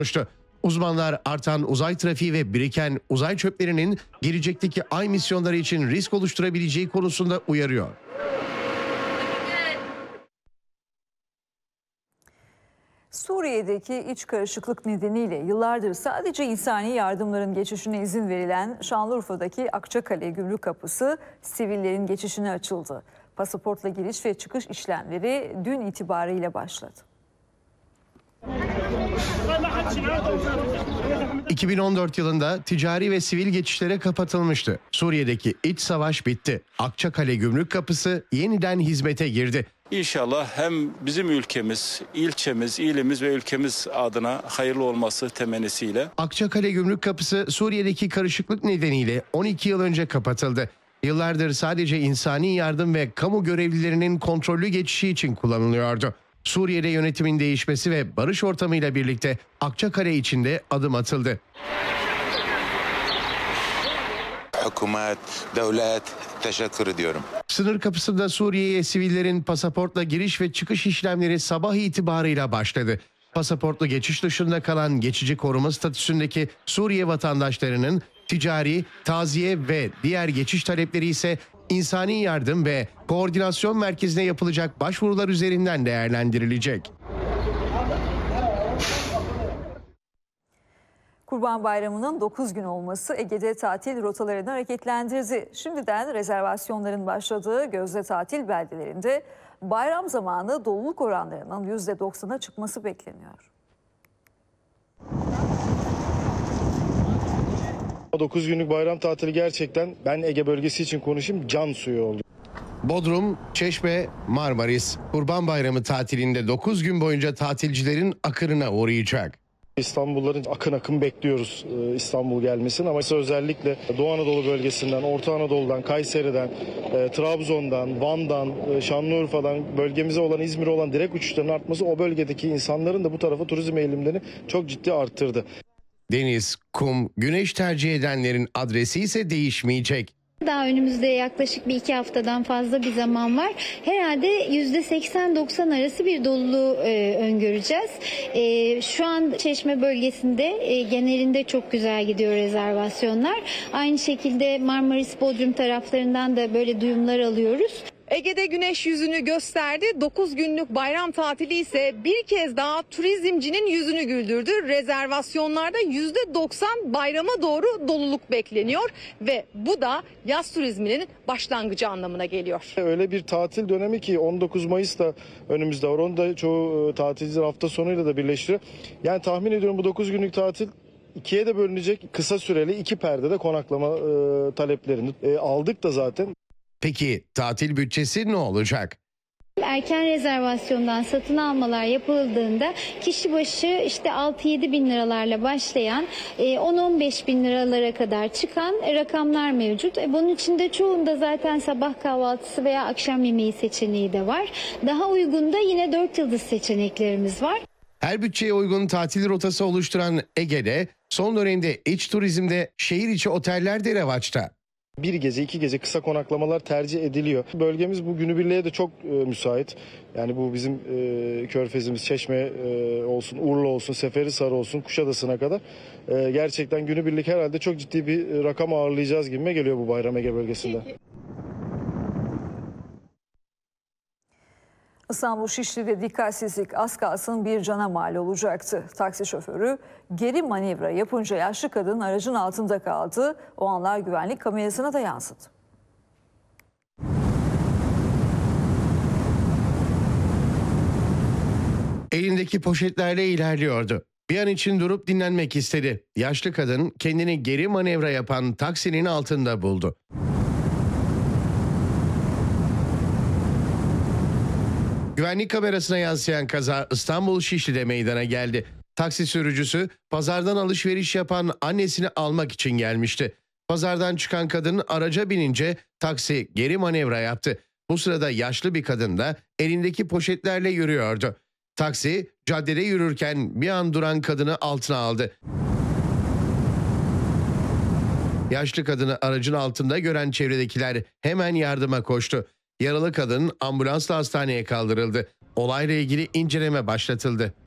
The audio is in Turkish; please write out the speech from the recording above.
Uzmanlar artan uzay trafiği ve biriken uzay çöplerinin gelecekteki ay misyonları için risk oluşturabileceği konusunda uyarıyor. Suriye'deki iç karışıklık nedeniyle yıllardır sadece insani yardımların geçişine izin verilen Şanlıurfa'daki Akçakale Gümrük Kapısı sivillerin geçişine açıldı. Pasaportla giriş ve çıkış işlemleri dün itibariyle başladı. 2014 yılında ticari ve sivil geçişlere kapatılmıştı. Suriye'deki iç savaş bitti. Akçakale Gümrük Kapısı yeniden hizmete girdi. İnşallah hem bizim ülkemiz, ilçemiz, ilimiz ve ülkemiz adına hayırlı olması temennisiyle. Akçakale Gümrük Kapısı Suriye'deki karışıklık nedeniyle 12 yıl önce kapatıldı. Yıllardır sadece insani yardım ve kamu görevlilerinin kontrollü geçişi için kullanılıyordu. Suriye'de yönetimin değişmesi ve barış ortamıyla birlikte Akçakale içinde adım atıldı. Hükümet, devlet teşekkür ediyorum. Sınır kapısında Suriye'ye sivillerin pasaportla giriş ve çıkış işlemleri sabah itibarıyla başladı. Pasaportlu geçiş dışında kalan geçici koruma statüsündeki Suriye vatandaşlarının ticari, taziye ve diğer geçiş talepleri ise insani yardım ve koordinasyon merkezine yapılacak başvurular üzerinden değerlendirilecek. Kurban Bayramı'nın 9 gün olması Ege'de tatil rotalarını hareketlendirdi. Şimdiden rezervasyonların başladığı gözde tatil beldelerinde bayram zamanı doluluk oranlarının %90'a çıkması bekleniyor. 9 günlük bayram tatili gerçekten, ben Ege bölgesi için konuşayım, can suyu oldu. Bodrum, Çeşme, Marmaris Kurban Bayramı tatilinde 9 gün boyunca tatilcilerin akınına uğrayacak. İstanbulluların akın akın bekliyoruz İstanbul gelmesini, ama özellikle Doğu Anadolu bölgesinden, Orta Anadolu'dan, Kayseri'den, Trabzon'dan, Van'dan, Şanlıurfa'dan, bölgemize olan, İzmir'e olan direkt uçuşların artması o bölgedeki insanların da bu tarafa turizm eğilimlerini çok ciddi arttırdı. Deniz, kum, güneş tercih edenlerin adresi ise değişmeyecek. Daha önümüzde yaklaşık bir 2 haftadan fazla bir zaman var. Herhalde %80-90 arası bir doluluğu öngöreceğiz. Şu an Çeşme bölgesinde genelinde çok güzel gidiyor rezervasyonlar. Aynı şekilde Marmaris, Bodrum taraflarından da böyle duyumlar alıyoruz. Ege'de güneş yüzünü gösterdi. 9 günlük bayram tatili ise bir kez daha turizmcinin yüzünü güldürdü. Rezervasyonlarda %90 bayrama doğru doluluk bekleniyor ve bu da yaz turizminin başlangıcı anlamına geliyor. Öyle bir tatil dönemi ki 19 Mayıs da önümüzde var. Onu da çoğu tatilciler hafta sonuyla da birleştiriyor. Yani tahmin ediyorum bu 9 günlük tatil ikiye de bölünecek. Kısa süreli 2 perdede konaklama taleplerini aldık da zaten. Peki tatil bütçesi ne olacak? Erken rezervasyondan satın almalar yapıldığında kişi başı işte 6-7 bin liralarla başlayan 10-15 bin liralara kadar çıkan rakamlar mevcut. Bunun içinde çoğunda zaten sabah kahvaltısı veya akşam yemeği seçeneği de var. Daha uygun da yine 4 yıldız seçeneklerimiz var. Her bütçeye uygun tatil rotası oluşturan Ege'de son dönemde iç turizmde şehir içi oteller de revaçta. 1 gece 2 gece kısa konaklamalar tercih ediliyor. Bölgemiz bu günübirliğe de çok müsait. Yani bu bizim Körfezimiz, Çeşme olsun, Urla olsun, Seferihisar olsun, Kuşadası'na kadar gerçekten günübirlik herhalde çok ciddi bir rakam ağırlayacağız gibime geliyor bu bayram Ege bölgesinde. İstanbul Şişli'de dikkatsizlik az kalsın bir cana mal olacaktı. Taksi şoförü geri manevra yapınca yaşlı kadın aracın altında kaldı. O anlar güvenlik kamerasına da yansıdı. Elindeki poşetlerle ilerliyordu. Bir an için durup dinlenmek istedi. Yaşlı kadın kendini geri manevra yapan taksinin altında buldu. Güvenlik kamerasına yansıyan kaza İstanbul Şişli'de meydana geldi. Taksi sürücüsü pazardan alışveriş yapan annesini almak için gelmişti. Pazardan çıkan kadın araca binince taksi geri manevra yaptı. Bu sırada yaşlı bir kadın da elindeki poşetlerle yürüyordu. Taksi caddede yürürken bir an duran kadını altına aldı. Yaşlı kadını aracın altında gören çevredekiler hemen yardıma koştu. Yaralı kadın ambulansla hastaneye kaldırıldı. Olayla ilgili inceleme başlatıldı.